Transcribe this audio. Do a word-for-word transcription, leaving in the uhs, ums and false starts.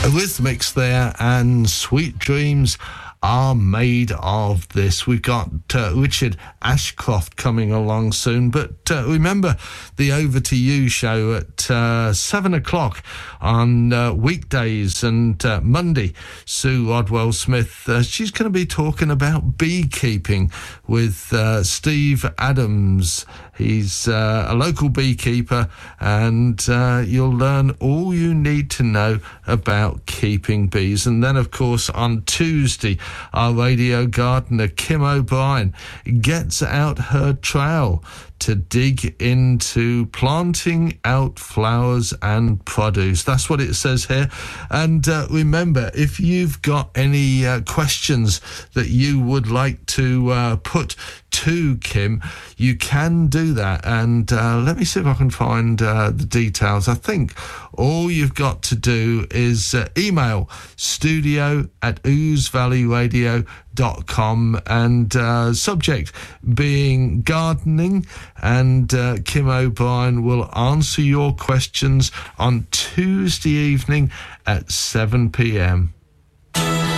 Rhythmics there, and Sweet Dreams are made of this. We've got uh, Richard Ashcroft coming along soon, but uh, remember the Over to You show at uh, seven o'clock on uh, weekdays, and uh, Monday Sue Rodwell Smith, uh, she's going to be talking about beekeeping with uh, Steve Adams. He's uh, a local beekeeper, and uh, you'll learn all you need to know about keeping bees. And then, of course, on Tuesday, our radio gardener, Kim O'Brien, gets out her trowel to dig into planting out flowers and produce. That's what it says here. And uh, remember, if you've got any uh, questions that you would like to uh, put to Kim, you can do that. And uh, let me see if I can find uh, the details. I think all you've got to do is uh, email studio at ooze valley radio dot com, and uh, subject being gardening, and uh, Kim O'Brien will answer your questions on Tuesday evening at seven p.m.